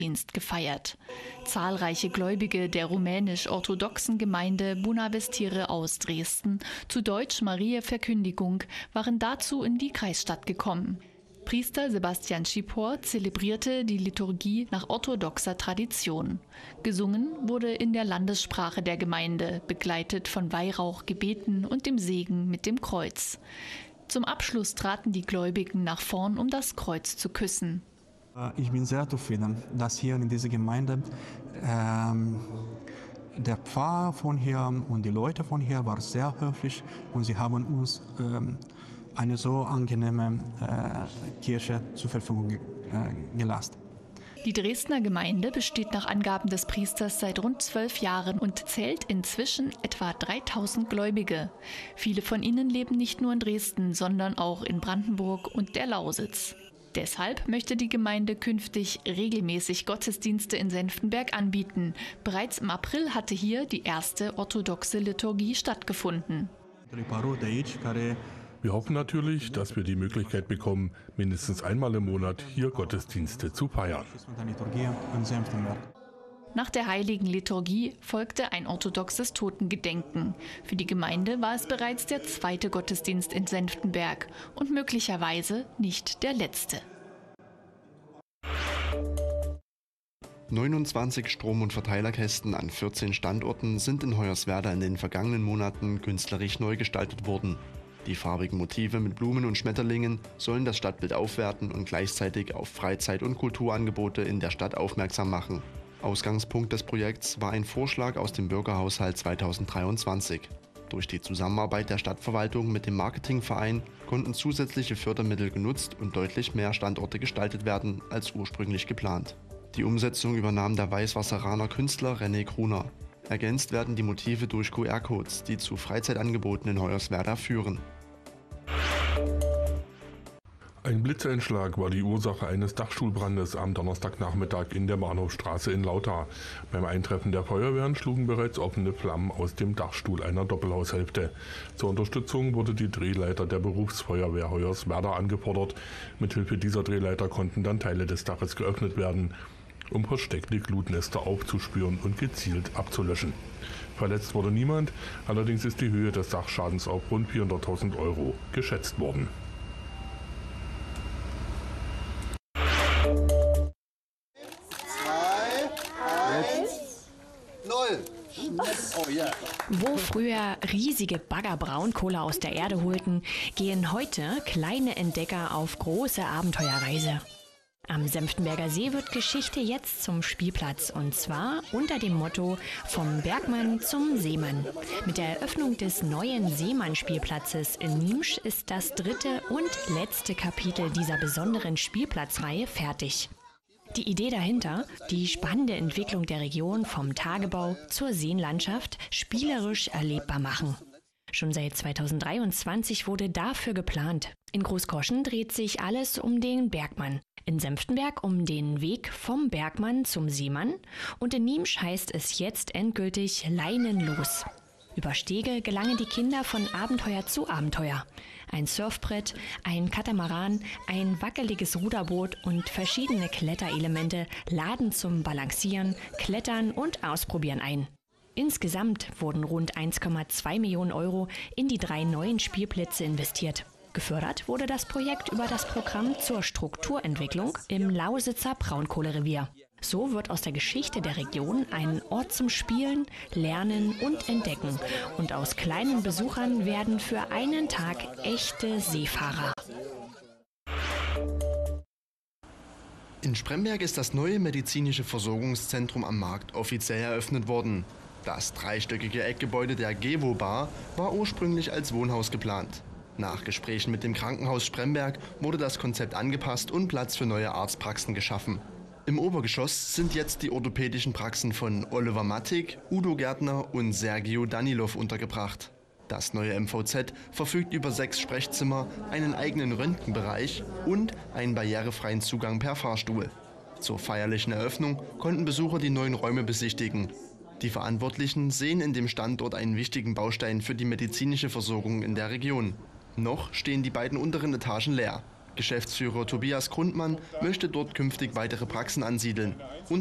Dienst gefeiert. Zahlreiche Gläubige der rumänisch-orthodoxen Gemeinde Buna Vestire aus Dresden, zu Deutsch Mariä Verkündigung, waren dazu in die Kreisstadt gekommen. Priester Sebastian Schipor zelebrierte die Liturgie nach orthodoxer Tradition. Gesungen wurde in der Landessprache der Gemeinde, begleitet von Weihrauch, Gebeten und dem Segen mit dem Kreuz. Zum Abschluss traten die Gläubigen nach vorn, um das Kreuz zu küssen. Ich bin sehr zufrieden, dass hier in dieser Gemeinde der Pfarrer von hier und die Leute von hier waren sehr höflich und sie haben uns eine so angenehme Kirche zur Verfügung gelassen. Die Dresdner Gemeinde besteht nach Angaben des Priesters seit rund 12 Jahren und zählt inzwischen etwa 3000 Gläubige. Viele von ihnen leben nicht nur in Dresden, sondern auch in Brandenburg und der Lausitz. Deshalb möchte die Gemeinde künftig regelmäßig Gottesdienste in Senftenberg anbieten. Bereits im April hatte hier die erste orthodoxe Liturgie stattgefunden. Wir hoffen natürlich, dass wir die Möglichkeit bekommen, mindestens einmal im Monat hier Gottesdienste zu feiern. Nach der heiligen Liturgie folgte ein orthodoxes Totengedenken. Für die Gemeinde war es bereits der zweite Gottesdienst in Senftenberg und möglicherweise nicht der letzte. 29 Strom- und Verteilerkästen an 14 Standorten sind in Hoyerswerda in den vergangenen Monaten künstlerisch neu gestaltet worden. Die farbigen Motive mit Blumen und Schmetterlingen sollen das Stadtbild aufwerten und gleichzeitig auf Freizeit- und Kulturangebote in der Stadt aufmerksam machen. Ausgangspunkt des Projekts war ein Vorschlag aus dem Bürgerhaushalt 2023. Durch die Zusammenarbeit der Stadtverwaltung mit dem Marketingverein konnten zusätzliche Fördermittel genutzt und deutlich mehr Standorte gestaltet werden als ursprünglich geplant. Die Umsetzung übernahm der Weißwasseraner Künstler René Gruner. Ergänzt werden die Motive durch QR-Codes, die zu Freizeitangeboten in Hoyerswerda führen. Ein Blitzeinschlag war die Ursache eines Dachstuhlbrandes am Donnerstagnachmittag in der Bahnhofstraße in Lauter. Beim Eintreffen der Feuerwehren schlugen bereits offene Flammen aus dem Dachstuhl einer Doppelhaushälfte. Zur Unterstützung wurde die Drehleiter der Berufsfeuerwehr Hoyerswerda angefordert. Mithilfe dieser Drehleiter konnten dann Teile des Daches geöffnet werden, um versteckte Glutnester aufzuspüren und gezielt abzulöschen. Verletzt wurde niemand, allerdings ist die Höhe des Sachschadens auf rund 400.000 € geschätzt worden. Wo früher riesige Bagger Braunkohle aus der Erde holten, gehen heute kleine Entdecker auf große Abenteuerreise. Am Senftenberger See wird Geschichte jetzt zum Spielplatz, und zwar unter dem Motto „Vom Bergmann zum Seemann". Mit der Eröffnung des neuen Seemann-Spielplatzes in Niemsch ist das dritte und letzte Kapitel dieser besonderen Spielplatzreihe fertig. Die Idee dahinter, die spannende Entwicklung der Region vom Tagebau zur Seenlandschaft spielerisch erlebbar machen. Schon seit 2023 wurde dafür geplant. In Großkoschen dreht sich alles um den Bergmann, in Senftenberg um den Weg vom Bergmann zum Seemann und in Niemsch heißt es jetzt endgültig Leinen los. Über Stege gelangen die Kinder von Abenteuer zu Abenteuer. Ein Surfbrett, ein Katamaran, ein wackeliges Ruderboot und verschiedene Kletterelemente laden zum Balancieren, Klettern und Ausprobieren ein. Insgesamt wurden rund 1,2 Millionen € in die 3 neuen Spielplätze investiert. Gefördert wurde das Projekt über das Programm zur Strukturentwicklung im Lausitzer Braunkohlerevier. So wird aus der Geschichte der Region ein Ort zum Spielen, Lernen und Entdecken. Und aus kleinen Besuchern werden für einen Tag echte Seefahrer. In Spremberg ist das neue medizinische Versorgungszentrum am Markt offiziell eröffnet worden. Das dreistöckige Eckgebäude der Gevo-Bar war ursprünglich als Wohnhaus geplant. Nach Gesprächen mit dem Krankenhaus Spremberg wurde das Konzept angepasst und Platz für neue Arztpraxen geschaffen. Im Obergeschoss sind jetzt die orthopädischen Praxen von Oliver Mattig, Udo Gärtner und Sergio Danilov untergebracht. Das neue MVZ verfügt über 6 Sprechzimmer, einen eigenen Röntgenbereich und einen barrierefreien Zugang per Fahrstuhl. Zur feierlichen Eröffnung konnten Besucher die neuen Räume besichtigen. Die Verantwortlichen sehen in dem Standort einen wichtigen Baustein für die medizinische Versorgung in der Region. Noch stehen die beiden unteren Etagen leer. Geschäftsführer Tobias Grundmann möchte dort künftig weitere Praxen ansiedeln.